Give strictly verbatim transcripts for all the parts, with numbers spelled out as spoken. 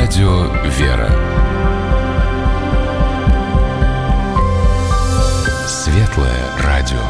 Радио «Вера». Светлое радио.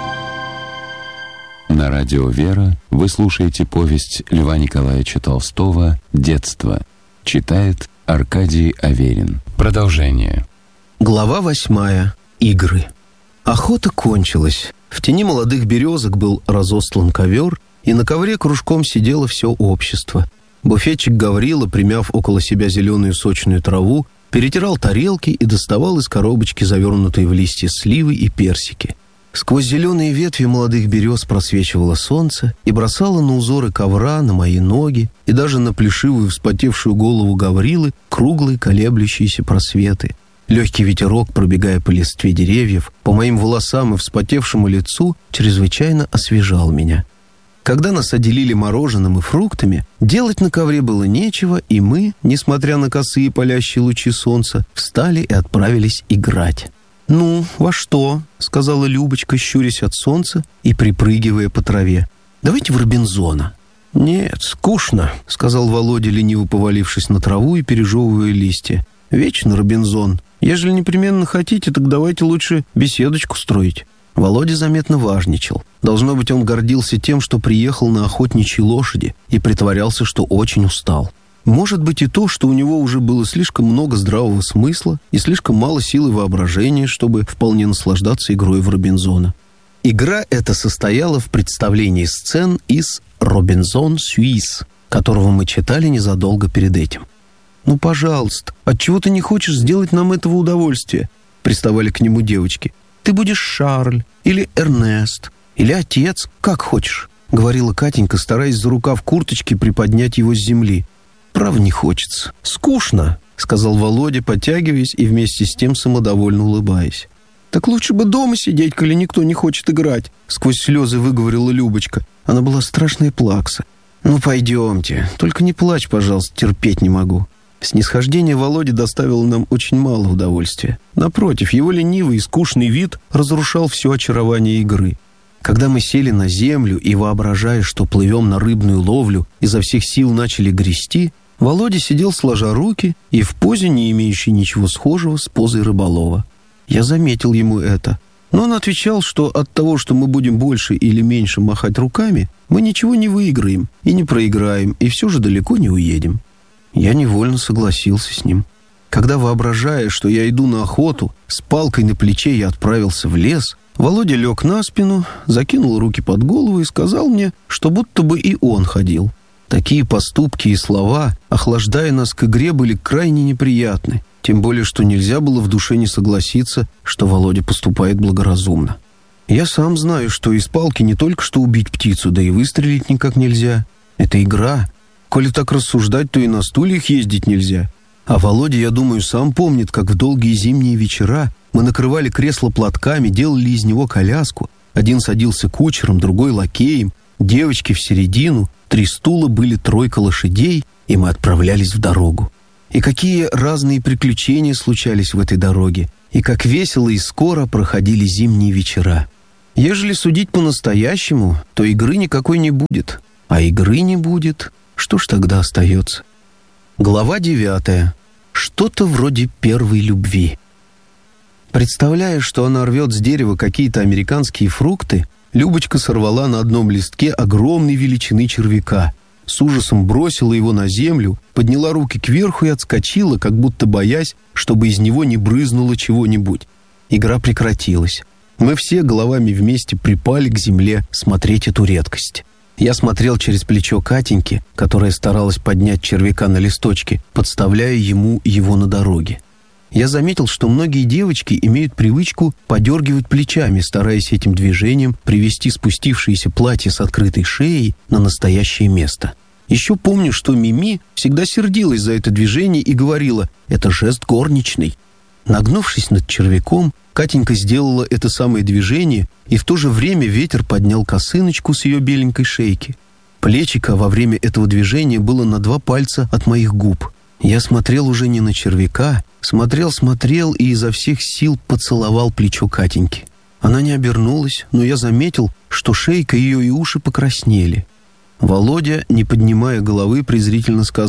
На радио «Вера» вы слушаете повесть Льва Николаевича Толстого «Детство». Читает Аркадий Аверин. Продолжение. Глава восьмая. Игры. Охота кончилась. В тени молодых березок был разостлан ковер, и на ковре кружком сидело все общество. Буфетчик Гаврила, примяв около себя зеленую сочную траву, перетирал тарелки и доставал из коробочки завернутые в листья сливы и персики. Сквозь зеленые ветви молодых берез просвечивало солнце и бросало на узоры ковра, на мои ноги и даже на плешивую вспотевшую голову Гаврилы круглые колеблющиеся просветы. Легкий ветерок, пробегая по листве деревьев, по моим волосам и вспотевшему лицу, чрезвычайно освежал меня. Когда нас отделили мороженым и фруктами, делать на ковре было нечего, и мы, несмотря на косые палящие лучи солнца, встали и отправились играть. «Ну, во что?» — сказала Любочка, щурясь от солнца и припрыгивая по траве. «Давайте в Робинзона». «Нет, скучно», — сказал Володя, лениво повалившись на траву и пережевывая листья. «Вечно Робинзон. Ежели непременно хотите, так давайте лучше беседочку строить». Володя заметно важничал. Должно быть, он гордился тем, что приехал на охотничьей лошади и притворялся, что очень устал. Может быть и то, что у него уже было слишком много здравого смысла и слишком мало силы воображения, чтобы вполне наслаждаться игрой в Робинзона. Игра эта состояла в представлении сцен из «Робинзон Сюис», которого мы читали незадолго перед этим. «Ну, пожалуйста, отчего ты не хочешь сделать нам этого удовольствия?» — приставали к нему девочки. «Ты будешь Шарль, или Эрнест, или отец, как хочешь», — говорила Катенька, стараясь за рукав курточки приподнять его с земли. «Право не хочется. Скучно», — сказал Володя, подтягиваясь и вместе с тем самодовольно улыбаясь. «Так лучше бы дома сидеть, коли никто не хочет играть», — сквозь слезы выговорила Любочка. Она была страшная плакса. «Ну, пойдемте. Только не плачь, пожалуйста, терпеть не могу». Снисхождение Володи доставило нам очень мало удовольствия. Напротив, его ленивый и скучный вид разрушал все очарование игры. Когда мы сели на землю и, воображая, что плывем на рыбную ловлю, изо всех сил начали грести, Володя сидел сложа руки и в позе, не имеющей ничего схожего с позой рыболова. Я заметил ему это, но он отвечал, что от того, что мы будем больше или меньше махать руками, мы ничего не выиграем и не проиграем, и все же далеко не уедем. Я невольно согласился с ним. Когда, воображая, что я иду на охоту, с палкой на плече я отправился в лес, Володя лег на спину, закинул руки под голову и сказал мне, что будто бы и он ходил. Такие поступки и слова, охлаждая нас к игре, были крайне неприятны, тем более, что нельзя было в душе не согласиться, что Володя поступает благоразумно. Я сам знаю, что из палки не только что убить птицу, да и выстрелить никак нельзя. Это игра. Коли так рассуждать, то и на стульях ездить нельзя. А Володя, я думаю, сам помнит, как в долгие зимние вечера мы накрывали кресло платками, делали из него коляску. Один садился кучером, другой лакеем, девочки в середину, три стула были тройка лошадей, и мы отправлялись в дорогу. И какие разные приключения случались в этой дороге, и как весело и скоро проходили зимние вечера. Ежели судить по-настоящему, то игры никакой не будет. А игры не будет... Что ж тогда остается? Глава девятая. Что-то вроде первой любви. Представляя, что она рвет с дерева какие-то американские фрукты, Любочка сорвала на одном листке огромной величины червяка, с ужасом бросила его на землю, подняла руки кверху и отскочила, как будто боясь, чтобы из него не брызнуло чего-нибудь. Игра прекратилась. Мы все головами вместе припали к земле смотреть эту редкость. Я смотрел через плечо Катеньки, которая старалась поднять червяка на листочке, подставляя ему его на дороге. Я заметил, что многие девочки имеют привычку подергивать плечами, стараясь этим движением привести спустившееся платье с открытой шеей на настоящее место. Еще помню, что Мими всегда сердилась за это движение и говорила: «Это жест горничной». Нагнувшись над червяком, Катенька сделала это самое движение, и в то же время ветер поднял косыночку с ее беленькой шейки. Плечико во время этого движения было на два пальца от моих губ. Я смотрел уже не на червяка, смотрел-смотрел и изо всех сил поцеловал плечо Катеньки. Она не обернулась, но я заметил, что шейка ее и уши покраснели. Володя, не поднимая головы, презрительно сказал: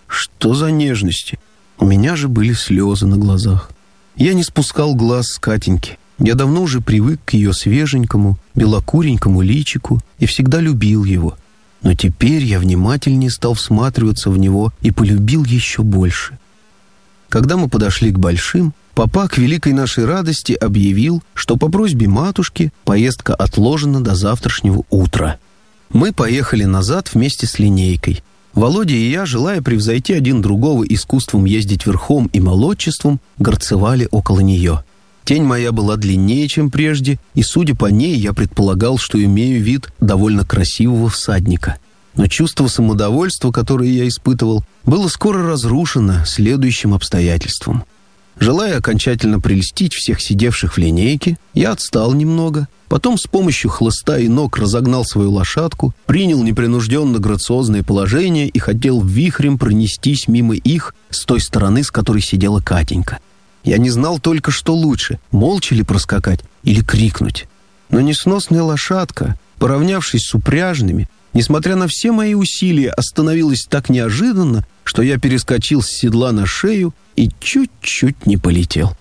Что за нежности? У меня же были слезы на глазах. Я не спускал глаз с Катеньки. Я давно уже привык к ее свеженькому, белокуренькому личику и всегда любил его. Но теперь я внимательнее стал всматриваться в него и полюбил еще больше. Когда мы подошли к Большим, папа к великой нашей радости объявил, что по просьбе матушки поездка отложена до завтрашнего утра. Мы поехали назад вместе с линейкой. Володя и я, желая превзойти один другого искусством ездить верхом и молодчеством, горцевали около нее. Тень моя была длиннее, чем прежде, и, судя по ней, я предполагал, что имею вид довольно красивого всадника. Но чувство самодовольства, которое я испытывал, было скоро разрушено следующим обстоятельством. Желая окончательно прельстить всех сидевших в линейке, я отстал немного, потом с помощью хлыста и ног разогнал свою лошадку, принял непринужденно грациозное положение и хотел вихрем пронестись мимо их с той стороны, с которой сидела Катенька. Я не знал только, что лучше, молча ли проскакать или крикнуть. Но несносная лошадка, поравнявшись с упряжными, несмотря на все мои усилия, остановилась так неожиданно, что я перескочил с седла на шею и чуть-чуть не полетел.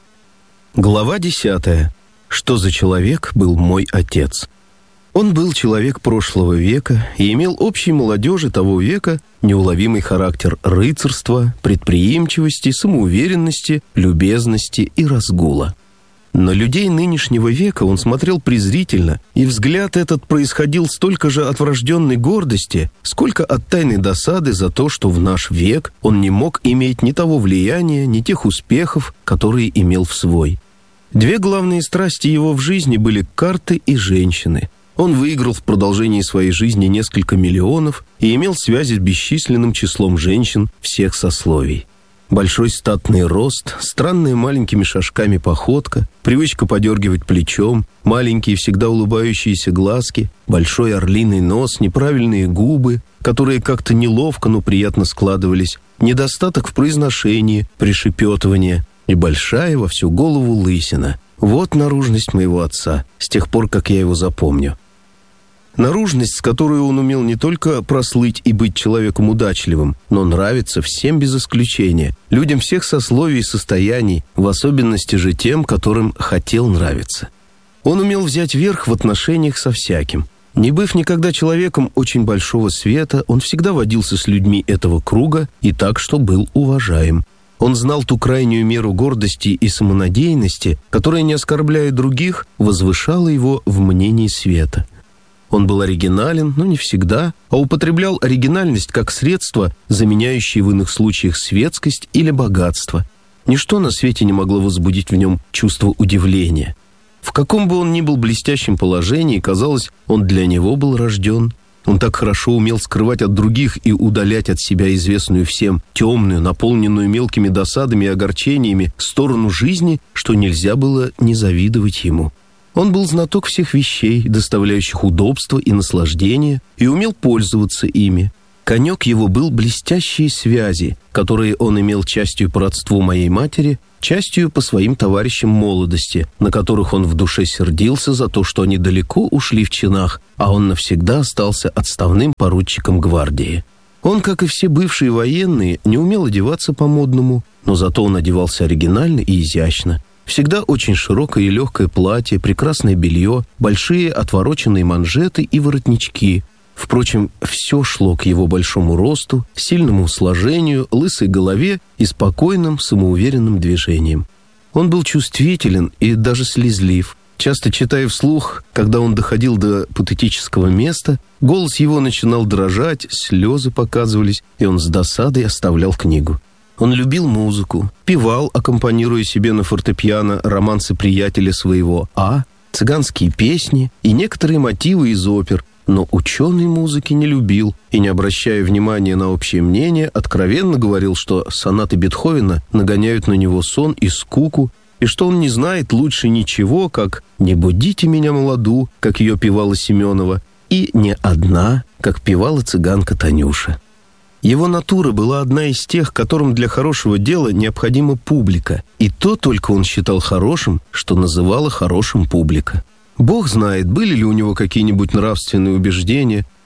Глава десятая. Что за человек был мой отец? Он был человек прошлого века и имел общей молодежи того века неуловимый характер рыцарства, предприимчивости, самоуверенности, любезности и разгула. На людей нынешнего века он смотрел презрительно, и взгляд этот происходил столько же от врожденной гордости, сколько от тайной досады за то, что в наш век он не мог иметь ни того влияния, ни тех успехов, которые имел в свой. Две главные страсти его в жизни были карты и женщины. Он выиграл в продолжении своей жизни несколько миллионов и имел связи с бесчисленным числом женщин всех сословий. Большой статный рост, странная маленькими шажками походка, привычка подергивать плечом, маленькие всегда улыбающиеся глазки, большой орлиный нос, неправильные губы, которые как-то неловко, но приятно складывались, недостаток в произношении, пришепетывание и большая во всю голову лысина. Вот наружность моего отца, с тех пор, как я его запомню. Наружность, с которой он умел не только прослыть и быть человеком удачливым, но нравиться всем без исключения, людям всех сословий и состояний, в особенности же тем, которым хотел нравиться. Он умел взять верх в отношениях со всяким. Не быв никогда человеком очень большого света, он всегда водился с людьми этого круга и так, что был уважаем. Он знал ту крайнюю меру гордости и самонадеянности, которая, не оскорбляя других, возвышала его в мнении света. Он был оригинален, но не всегда, а употреблял оригинальность как средство, заменяющее в иных случаях светскость или богатство. Ничто на свете не могло возбудить в нем чувство удивления. В каком бы он ни был блестящем положении, казалось, он для него был рожден. Он так хорошо умел скрывать от других и удалять от себя известную всем темную, наполненную мелкими досадами и огорчениями сторону жизни, что нельзя было не завидовать ему. Он был знаток всех вещей, доставляющих удобство и наслаждение, и умел пользоваться ими. Конек его был блестящие связи, которые он имел частью по родству моей матери, частью по своим товарищам молодости, на которых он в душе сердился за то, что они далеко ушли в чинах, а он навсегда остался отставным поручиком гвардии. Он, как и все бывшие военные, не умел одеваться по-модному, но зато он одевался оригинально и изящно. Всегда очень широкое и легкое платье, прекрасное белье, большие отвороченные манжеты и воротнички. Впрочем, все шло к его большому росту, сильному сложению, лысой голове и спокойным, самоуверенным движениям. Он был чувствителен и даже слезлив. Часто читая вслух, когда он доходил до патетического места, голос его начинал дрожать, слезы показывались, и он с досадой оставлял книгу. Он любил музыку, певал, аккомпанируя себе на фортепиано романсы приятеля своего А, цыганские песни и некоторые мотивы из опер, но ученой музыки не любил и, не обращая внимания на общее мнение, откровенно говорил, что сонаты Бетховена нагоняют на него сон и скуку, и что он не знает лучше ничего, как «Не будите меня, молоду», как ее певала Семенова, и «Не одна», как певала цыганка Танюша. Его натура была одна из тех, которым для хорошего дела необходима публика, и то только он считал хорошим, что называла хорошим публика. Бог знает, были ли у него какие-нибудь нравственные убеждения,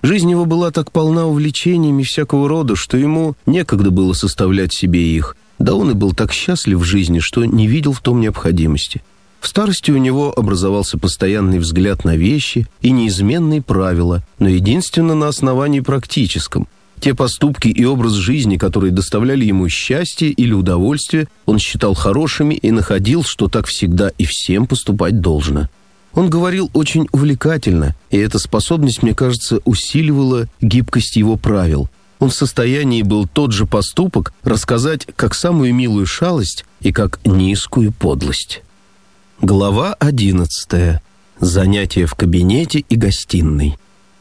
Жизнь его была так полна увлечениями всякого рода, что ему некогда было составлять себе их. Да он и был так счастлив в жизни, что не видел в том необходимости. В старости у него образовался постоянный взгляд на вещи и неизменные правила, но единственно на основании практическом. Те поступки и образ жизни, которые доставляли ему счастье или удовольствие, он считал хорошими и находил, что так всегда и всем поступать должно. Он говорил очень увлекательно, и эта способность, мне кажется, усиливала гибкость его правил. Он в состоянии был тот же поступок рассказать как самую милую шалость и как низкую подлость. Глава одиннадцатая. Занятия в кабинете и гостиной.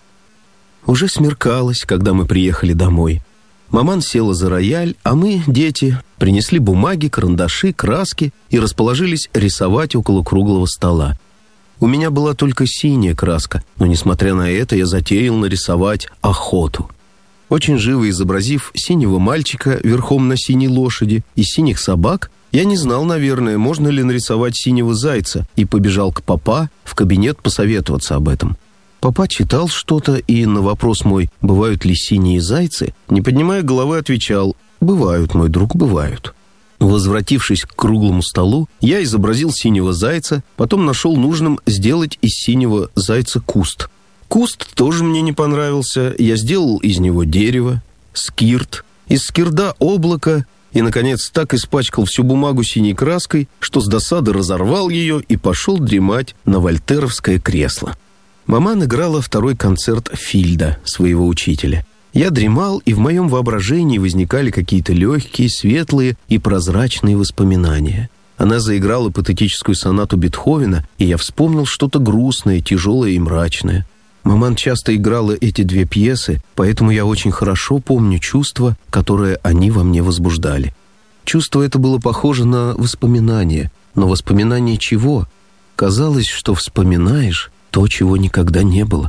Уже смеркалось, когда мы приехали домой. Маман села за рояль, а мы, дети, принесли бумаги, карандаши, краски и расположились рисовать около круглого стола. У меня была только синяя краска, но, несмотря на это, я затеял нарисовать охоту. Очень живо изобразив синего мальчика верхом на синей лошади и синих собак, я не знал, наверное, можно ли нарисовать синего зайца, и побежал к папа в кабинет посоветоваться об этом. Папа читал что-то, и на вопрос мой «бывают ли синие зайцы?», не поднимая головы, отвечал «бывают, мой друг, бывают». Возвратившись к круглому столу, я изобразил синего зайца, потом нашел нужным сделать из синего зайца куст. Куст тоже мне не понравился, я сделал из него дерево, скирд, из скирда облако и, наконец, так испачкал всю бумагу синей краской, что с досады разорвал ее и пошел дремать на вольтеровское кресло. Маман играла второй концерт Фильда, своего учителя. Я дремал, и в моем воображении возникали какие-то легкие, светлые и прозрачные воспоминания. Она заиграла патетическую сонату Бетховена, и я вспомнил что-то грустное, тяжелое и мрачное. Маман часто играла эти две пьесы, поэтому я очень хорошо помню чувство, которое они во мне возбуждали. Чувство это было похоже на воспоминание. Но воспоминание чего? Казалось, что вспоминаешь то, чего никогда не было.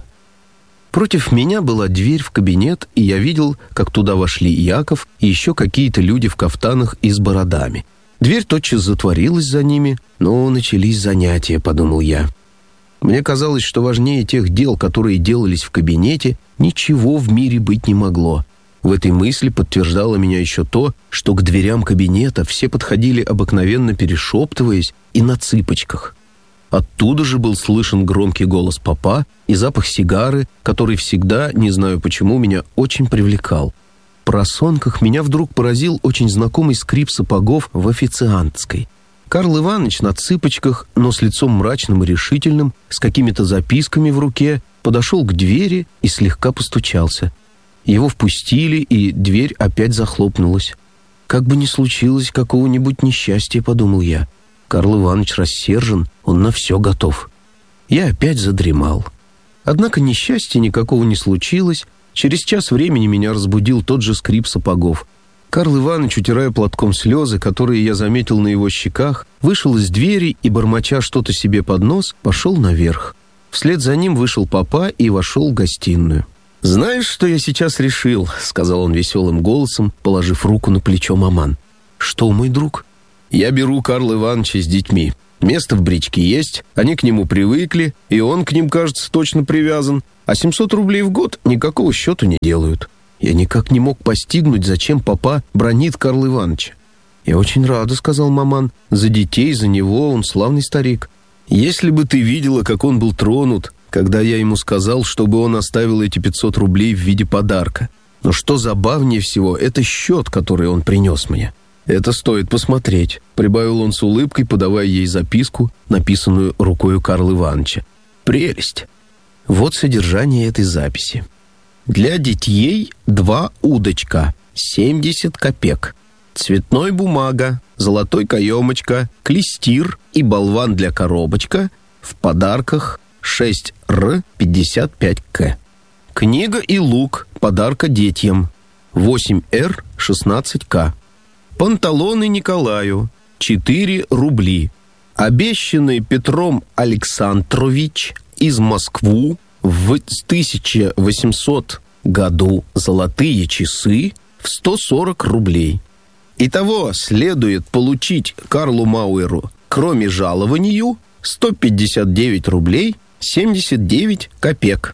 Против меня была дверь в кабинет, и я видел, как туда вошли Яков и еще какие-то люди в кафтанах и с бородами. Дверь тотчас затворилась за ними, но начались занятия, подумал я. Мне казалось, что важнее тех дел, которые делались в кабинете, ничего в мире быть не могло. В этой мысли подтверждало меня еще то, что к дверям кабинета все подходили обыкновенно перешептываясь и на цыпочках. Оттуда же был слышен громкий голос папа и запах сигары, который всегда, не знаю почему, меня очень привлекал. В просонках меня вдруг поразил очень знакомый скрип сапогов в официантской. Карл Иванович на цыпочках, но с лицом мрачным и решительным, с какими-то записками в руке, подошел к двери и слегка постучался. Его впустили, и дверь опять захлопнулась. «Как бы ни случилось какого-нибудь несчастья», — подумал я. Карл Иванович рассержен, он на все готов. Я опять задремал. Однако несчастья никакого не случилось. Через час времени меня разбудил тот же скрип сапогов. Карл Иванович, утирая платком слезы, которые я заметил на его щеках, вышел из двери и, бормоча что-то себе под нос, пошел наверх. Вслед за ним вышел папа и вошел в гостиную. «Знаешь, что я сейчас решил?» — сказал он веселым голосом, положив руку на плечо маман. «Что, мой друг?» «Я беру Карла Ивановича с детьми. Место в бричке есть, они к нему привыкли, и он к ним, кажется, точно привязан. А семьсот рублей в год никакого счета не делают». Я никак не мог постигнуть, зачем папа бранит Карла Ивановича. «Я очень рада», — сказал маман. «За детей, за него, он славный старик. Если бы ты видела, как он был тронут, когда я ему сказал, чтобы он оставил эти пятьсот рублей в виде подарка. Но что забавнее всего, это счет, который он принес мне. Это стоит посмотреть», — прибавил он с улыбкой, подавая ей записку, написанную рукою Карла Ивановича. «Прелесть». Вот содержание этой записи. «Для детей два удочка, семьдесят копеек. Цветной бумага, золотой каемочка, клестир и болван для коробочка. В подарках шесть эр пятьдесят пять ка. Книга и лук, подарка детям. восемь эр шестнадцать ка. Панталоны Николаю, четыре рубли. Обещанный Петром Александрович из Москвы в тысяча восемьсотом году золотые часы в сто сорок рублей. Итого следует получить Карлу Мауэру, кроме жалованию, сто пятьдесят девять рублей семьдесят девять копеек.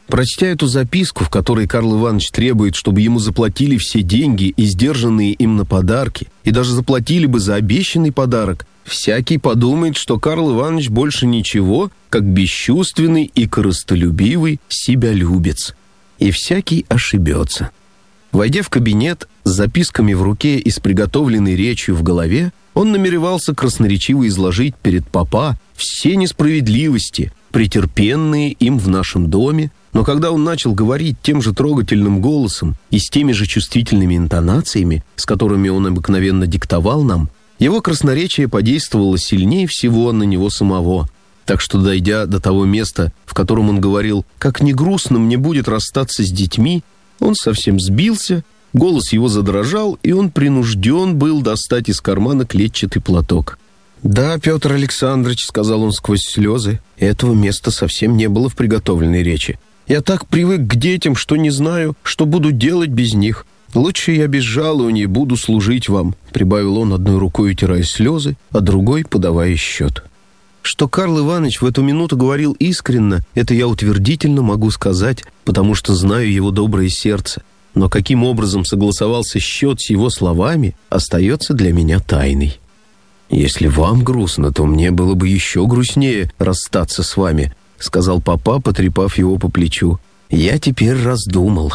Прочтя эту записку, в которой Карл Иванович требует, чтобы ему заплатили все деньги, издержанные им на подарки, и даже заплатили бы за обещанный подарок, всякий подумает, что Карл Иванович больше ничего, как бесчувственный и корыстолюбивый себялюбец. И всякий ошибется. Войдя в кабинет с записками в руке и с приготовленной речью в голове, он намеревался красноречиво изложить перед папа все несправедливости, претерпенные им в нашем доме, но когда он начал говорить тем же трогательным голосом и с теми же чувствительными интонациями, с которыми он обыкновенно диктовал нам, его красноречие подействовало сильнее всего на него самого. Так что, дойдя до того места, в котором он говорил, как не грустно мне будет расстаться с детьми, он совсем сбился, голос его задрожал, и он принужден был достать из кармана клетчатый платок. «Да, Петр Александрович», — сказал он сквозь слезы, — «этого места совсем не было в приготовленной речи. Я так привык к детям, что не знаю, что буду делать без них. Лучше я без жалования буду служить вам», — прибавил он, одной рукой утирая слезы, а другой подавая счет. Что Карл Иванович в эту минуту говорил искренно, это я утвердительно могу сказать, потому что знаю его доброе сердце. Но каким образом согласовался счет с его словами, остается для меня тайной. «Если вам грустно, то мне было бы еще грустнее расстаться с вами», — сказал папа, потрепав его по плечу. «Я теперь раздумал».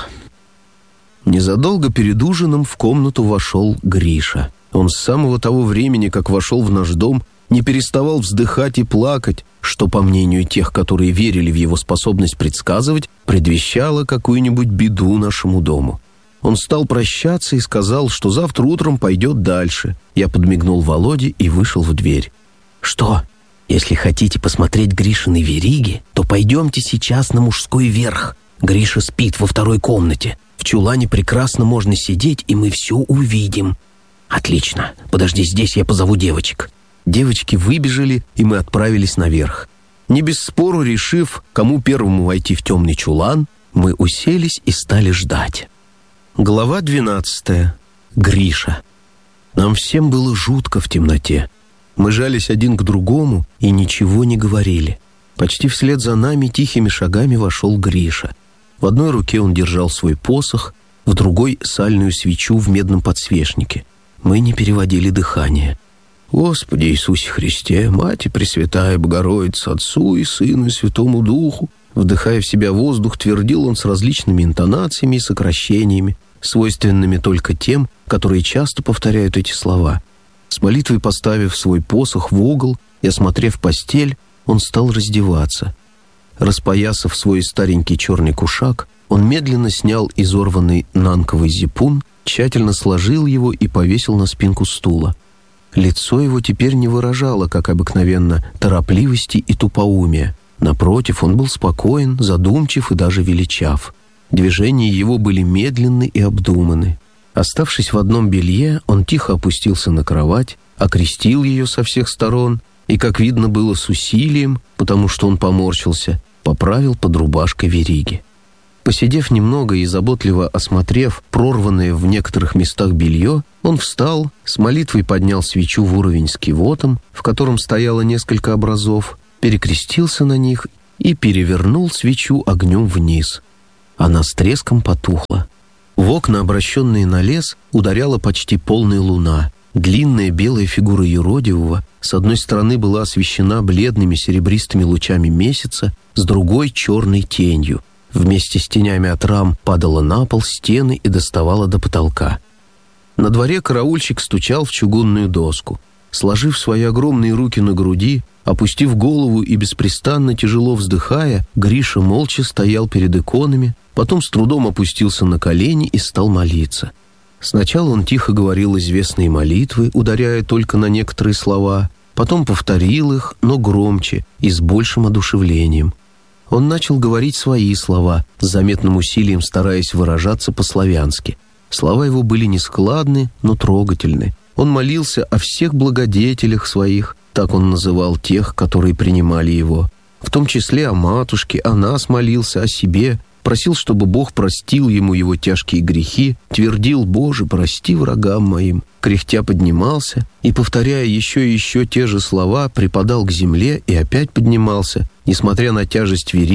Незадолго перед ужином в комнату вошел Гриша. Он с самого того времени, как вошел в наш дом, не переставал вздыхать и плакать, что, по мнению тех, которые верили в его способность предсказывать, предвещало какую-нибудь беду нашему дому. Он стал прощаться и сказал, что завтра утром пойдет дальше. Я подмигнул Володе и вышел в дверь. «Что? Если хотите посмотреть Гришины вериги, то пойдемте сейчас на мужской верх. Гриша спит во второй комнате. В чулане прекрасно можно сидеть, и мы все увидим». «Отлично. Подожди здесь, я позову девочек». Девочки выбежали, и мы отправились наверх. Не без спору решив, кому первому войти в темный чулан, мы уселись и стали ждать. Глава двенадцатая. Гриша. Нам всем было жутко в темноте. Мы жались один к другому и ничего не говорили. Почти вслед за нами тихими шагами вошел Гриша. В одной руке он держал свой посох, в другой — сальную свечу в медном подсвечнике. Мы не переводили дыхание. «Господи Иисусе Христе, Мать и Пресвятая Богородица, Отцу и Сыну и Святому Духу», вдыхая в себя воздух, твердил он с различными интонациями и сокращениями, свойственными только тем, которые часто повторяют эти слова. С молитвой поставив свой посох в угол и осмотрев постель, он стал раздеваться. Распоясав свой старенький черный кушак, он медленно снял изорванный нанковый зипун, тщательно сложил его и повесил на спинку стула. Лицо его теперь не выражало, как обыкновенно, торопливости и тупоумия. Напротив, он был спокоен, задумчив и даже величав. Движения его были медленны и обдуманы. Оставшись в одном белье, он тихо опустился на кровать, окрестил ее со всех сторон и, как видно было с усилием, потому что он поморщился, поправил под рубашкой вериги. Посидев немного и заботливо осмотрев прорванное в некоторых местах белье, он встал, с молитвой поднял свечу в уровень с кивотом, в котором стояло несколько образов, перекрестился на них и перевернул свечу огнем вниз. Она с треском потухла. В окна, обращенные на лес, ударяла почти полная луна. Длинная белая фигура юродивого с одной стороны была освещена бледными серебристыми лучами месяца, с другой — черной тенью. Вместе с тенями от рам падала на пол, стены и доставала до потолка. На дворе караульщик стучал в чугунную доску. Сложив свои огромные руки на груди, опустив голову и беспрестанно тяжело вздыхая, Гриша молча стоял перед иконами, потом с трудом опустился на колени и стал молиться. Сначала он тихо говорил известные молитвы, ударяя только на некоторые слова, потом повторил их, но громче и с большим одушевлением. Он начал говорить свои слова, с заметным усилием стараясь выражаться по-славянски. Слова его были нескладны, но трогательны. Он молился о всех благодетелях своих, так он называл тех, которые принимали его. В том числе о матушке, о нас молился, о себе, просил, чтобы Бог простил ему его тяжкие грехи, твердил: «Боже, прости врагам моим», кряхтя поднимался и, повторяя еще и еще те же слова, припадал к земле и опять поднимался, несмотря на тяжесть вериг,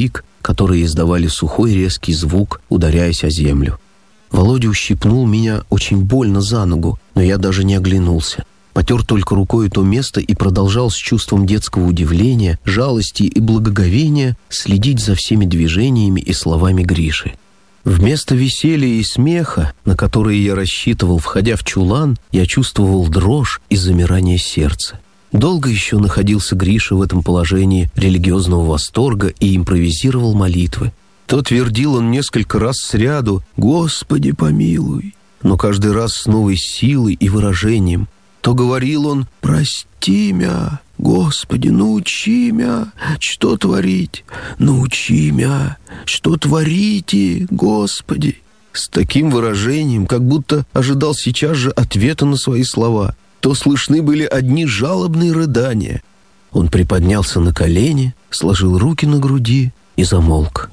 которые издавали сухой резкий звук, ударяясь о землю. Володя ущипнул меня очень больно за ногу, но я даже не оглянулся. Потер только рукой то место и продолжал с чувством детского удивления, жалости и благоговения следить за всеми движениями и словами Гриши. Вместо веселья и смеха, на которые я рассчитывал, входя в чулан, я чувствовал дрожь и замирание сердца. Долго еще находился Гриша в этом положении религиозного восторга и импровизировал молитвы. То твердил он несколько раз сряду «Господи, помилуй», но каждый раз с новой силой и выражением. То говорил он «Прости мя, Господи, научи мя, что творить, научи мя, что творите, Господи». С таким выражением, как будто ожидал сейчас же ответа на свои слова. То слышны были одни жалобные рыдания. Он приподнялся на колени, сложил руки на груди и замолк.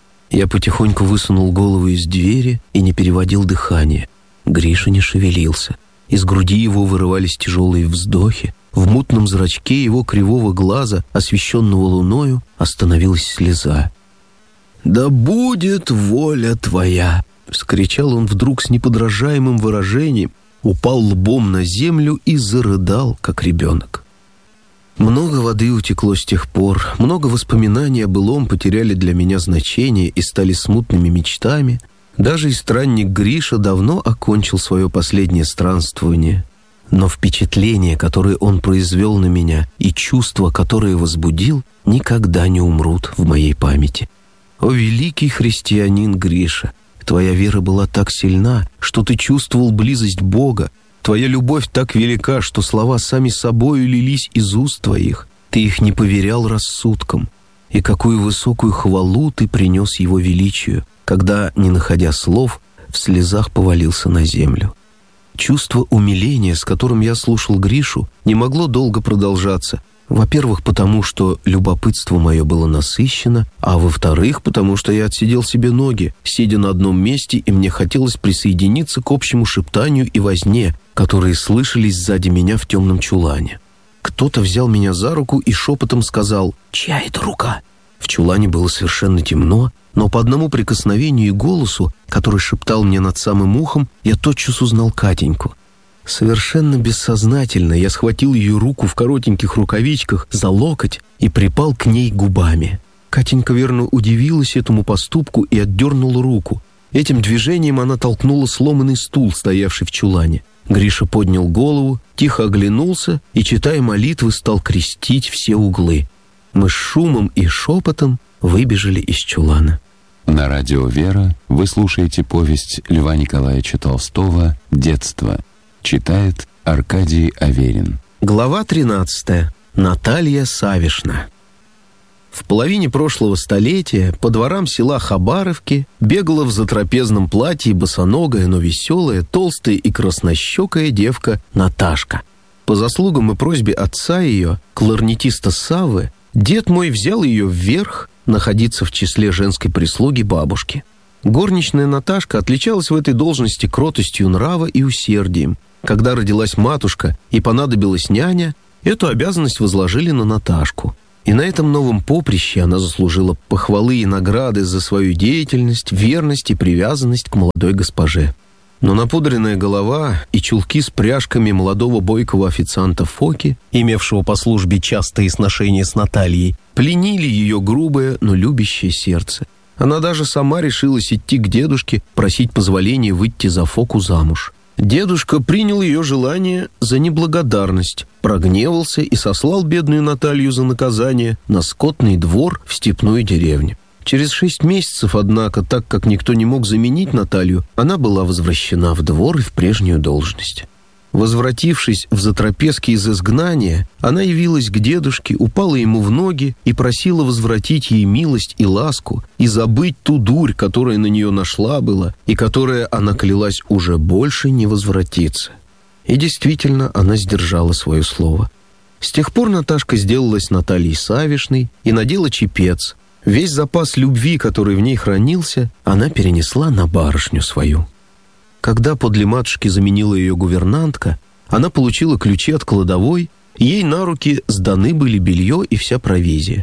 Я потихоньку высунул голову из двери и не переводил дыхание. Гриша не шевелился. Из груди его вырывались тяжелые вздохи. В мутном зрачке его кривого глаза, освещенного луною, остановилась слеза. «Да будет воля твоя!» — вскричал он вдруг с неподражаемым выражением, упал лбом на землю и зарыдал, как ребенок. Много воды утекло с тех пор, много воспоминаний о былом потеряли для меня значение и стали смутными мечтами. Даже и странник Гриша давно окончил свое последнее странствование. Но впечатления, которые он произвел на меня, и чувства, которые возбудил, никогда не умрут в моей памяти. О, великий христианин Гриша! Твоя вера была так сильна, что ты чувствовал близость Бога. Твоя любовь так велика, что слова сами собою лились из уст твоих. Ты их не поверял рассудком. И какую высокую хвалу ты принес его величию, когда, не находя слов, в слезах повалился на землю. Чувство умиления, с которым я слушал Гришу, не могло долго продолжаться. Во-первых, потому что любопытство мое было насыщено, а во-вторых, потому что я отсидел себе ноги, сидя на одном месте, и мне хотелось присоединиться к общему шептанию и возне, которые слышались сзади меня в темном чулане. Кто-то взял меня за руку и шепотом сказал «Чья это рука?». В чулане было совершенно темно, но по одному прикосновению и голосу, который шептал мне над самым ухом, я тотчас узнал Катеньку. Совершенно бессознательно я схватил ее руку в коротеньких рукавичках за локоть и припал к ней губами. Катенька верно удивилась этому поступку и отдернула руку. Этим движением она толкнула сломанный стул, стоявший в чулане. Гриша поднял голову, тихо оглянулся и, читая молитвы, стал крестить все углы. Мы с шумом и шепотом выбежали из чулана. На радио «Вера» вы слушаете повесть Льва Николаевича Толстого «Детство». Читает Аркадий Аверин. Глава тринадцатая. Наталья Савишна. В половине прошлого столетия по дворам села Хабаровки бегала в затрапезном платье босоногая, но веселая, толстая и краснощекая девка Наташка. По заслугам и просьбе отца ее, кларнетиста Саввы, дед мой взял ее вверх находиться в числе женской прислуги бабушки. Горничная Наташка отличалась в этой должности кротостью нрава и усердием. Когда родилась матушка и понадобилась няня, эту обязанность возложили на Наташку. И на этом новом поприще она заслужила похвалы и награды за свою деятельность, верность и привязанность к молодой госпоже. Но напудренная голова и чулки с пряжками молодого бойкого официанта Фоки, имевшего по службе частые сношения с Натальей, пленили ее грубое, но любящее сердце. Она даже сама решилась идти к дедушке, просить позволения выйти за Фоку замуж. Дедушка принял ее желание за неблагодарность, прогневался и сослал бедную Наталью за наказание на скотный двор в степную деревню. Через шесть месяцев, однако, так как никто не мог заменить Наталью, она была возвращена в двор и в прежнюю должность. Возвратившись в Затрапезки из изгнания, она явилась к дедушке, упала ему в ноги и просила возвратить ей милость и ласку и забыть ту дурь, которая на нее нашла была и которая, она клялась, уже больше не возвратится. И действительно, она сдержала свое слово. С тех пор Наташка сделалась Натальей Савишной и надела чепец. Весь запас любви, который в ней хранился, она перенесла на барышню свою. Когда подле матушки заменила ее гувернантка, она получила ключи от кладовой, и ей на руки сданы были белье и вся провизия.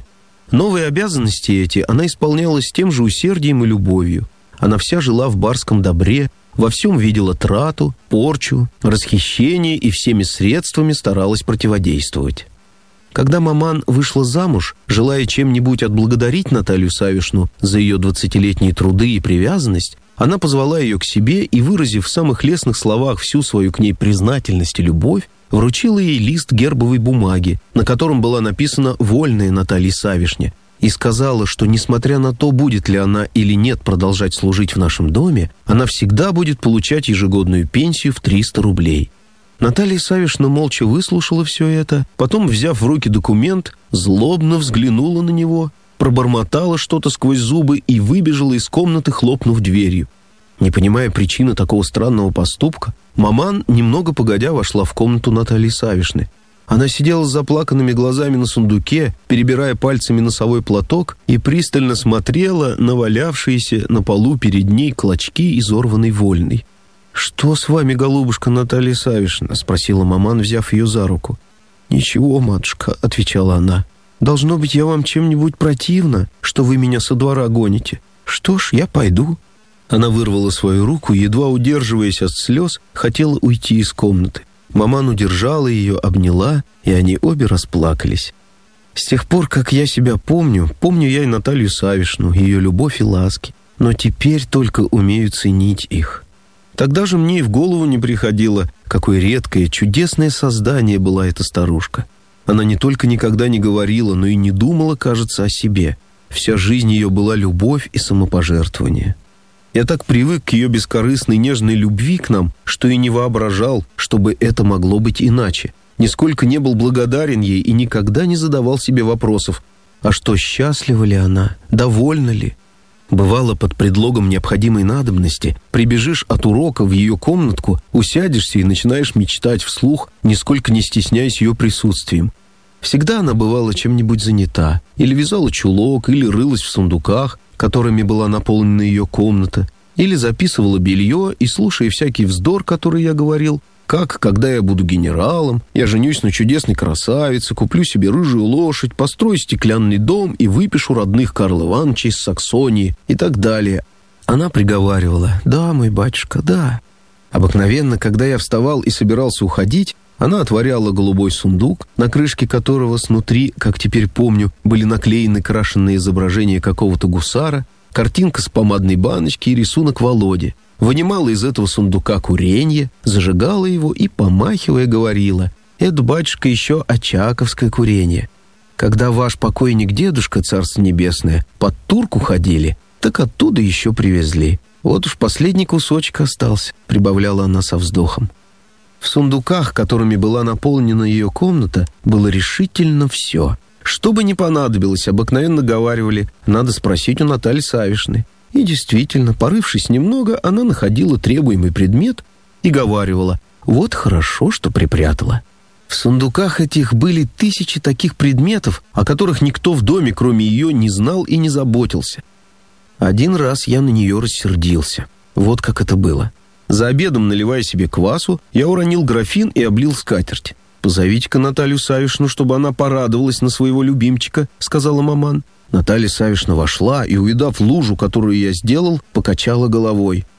Новые обязанности эти она исполняла с тем же усердием и любовью. Она вся жила в барском добре, во всем видела трату, порчу, расхищение и всеми средствами старалась противодействовать. Когда маман вышла замуж, желая чем-нибудь отблагодарить Наталью Савишну за ее двадцатилетние труды и привязанность, она позвала ее к себе и, выразив в самых лестных словах всю свою к ней признательность и любовь, вручила ей лист гербовой бумаги, на котором была написана «Вольная Наталья Савишне», и сказала, что, несмотря на то, будет ли она или нет продолжать служить в нашем доме, она всегда будет получать ежегодную пенсию в триста рублей. Наталья Савишна молча выслушала все это, потом, взяв в руки документ, злобно взглянула на него, пробормотала что-то сквозь зубы и выбежала из комнаты, хлопнув дверью. Не понимая причины такого странного поступка, маман, немного погодя, вошла в комнату Натальи Савишны. Она сидела с заплаканными глазами на сундуке, перебирая пальцами носовой платок, и пристально смотрела на валявшиеся на полу перед ней клочки изорванной вольной. «Что с вами, голубушка Наталья Савишна?» — спросила маман, взяв ее за руку. «Ничего, матушка», — отвечала она. «Должно быть, я вам чем-нибудь противна, что вы меня со двора гоните. Что ж, я пойду». Она вырвала свою руку и, едва удерживаясь от слез, хотела уйти из комнаты. Маман удержала ее, обняла, и они обе расплакались. С тех пор, как я себя помню, помню я и Наталью Савишну, ее любовь и ласки, но теперь только умею ценить их. Тогда же мне и в голову не приходило, какое редкое, чудесное создание была эта старушка. Она не только никогда не говорила, но и не думала, кажется, о себе. Вся жизнь ее была любовь и самопожертвование. Я так привык к ее бескорыстной нежной любви к нам, что и не воображал, чтобы это могло быть иначе. Нисколько не был благодарен ей и никогда не задавал себе вопросов, а что, счастлива ли она, довольна ли? Бывало, под предлогом необходимой надобности, прибежишь от урока в ее комнатку, усядешься и начинаешь мечтать вслух, нисколько не стесняясь ее присутствием. Всегда она бывала чем-нибудь занята, или вязала чулок, или рылась в сундуках, которыми была наполнена ее комната, или записывала белье и, слушая всякий вздор, который я говорил, как, когда я буду генералом, я женюсь на чудесной красавице, куплю себе рыжую лошадь, построю стеклянный дом и выпишу родных Карла Ивановича из Саксонии и так далее. Она приговаривала: «Да, мой батюшка, да». Обыкновенно, когда я вставал и собирался уходить, она отворяла голубой сундук, на крышке которого снутри, как теперь помню, были наклеены крашеные изображения какого-то гусара, картинка с помадной баночки и рисунок Володи. Вынимала из этого сундука куренье, зажигала его и, помахивая, говорила: «Это, батюшка, еще очаковское куренье. Когда ваш покойник дедушка, царство небесное, под турку ходили, так оттуда еще привезли. Вот уж последний кусочек остался», — прибавляла она со вздохом. В сундуках, которыми была наполнена ее комната, было решительно все. Что бы ни понадобилось, обыкновенно говаривали: «Надо спросить у Натальи Савишны». И действительно, порывшись немного, она находила требуемый предмет и говаривала: «Вот хорошо, что припрятала». В сундуках этих были тысячи таких предметов, о которых никто в доме, кроме ее, не знал и не заботился. Один раз я на нее рассердился. Вот как это было. За обедом, наливая себе квасу, я уронил графин и облил скатерть. «Позовите-ка Наталью Савишну, чтобы она порадовалась на своего любимчика», — сказала маман. Наталья Савишна вошла и, увидав лужу, которую я сделал, покачала головой.